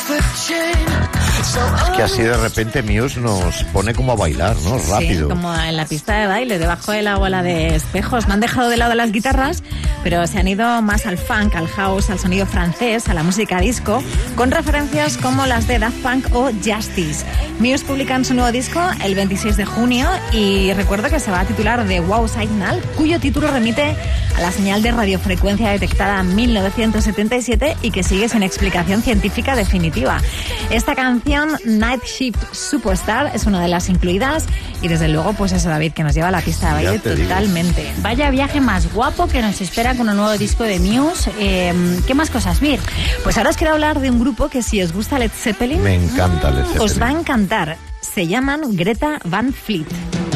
Es que así de repente Muse nos pone como a bailar, ¿no? Rápido. Sí, como en la pista de baile, debajo de la bola de espejos. Me han dejado de lado las guitarras, pero se han ido más al funk, al house, al sonido francés, a la música disco, con referencias como las de Daft Punk o Justice. Muse publican su nuevo disco el 26 de junio y recuerdo que se va a titular The Wow Signal, cuyo título remite a la señal de radiofrecuencia detectada en 1977 y que sigue sin explicación científica definitiva. Esta canción, Night Shift Superstar, es una de las incluidas y desde luego, pues eso, David, que nos lleva a la pista de baile totalmente. Digo. Vaya viaje más guapo que nos espera con un nuevo disco de Muse. ¿Qué más cosas, Mir? Pues ahora os quiero hablar de un grupo que si os gusta Led Zeppelin, me encanta Led Zeppelin. Os va a encantar. Se llaman Greta Van Fleet.